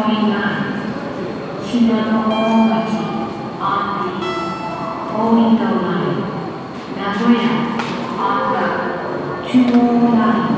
49, Shinano-Omachi on the Oito Line, Nagoya on the 209.